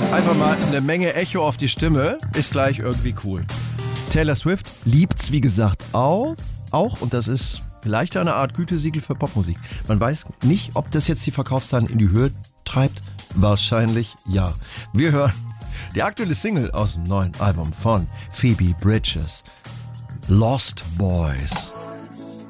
Einfach mal eine Menge Echo auf die Stimme, ist gleich irgendwie cool. Taylor Swift liebt's, wie gesagt, auch. Und das ist vielleicht eine Art Gütesiegel für Popmusik. Man weiß nicht, ob das jetzt die Verkaufszahlen in die Höhe treibt. Wahrscheinlich ja. Wir hören die aktuelle Single aus dem neuen Album von Phoebe Bridgers, Lost Boys.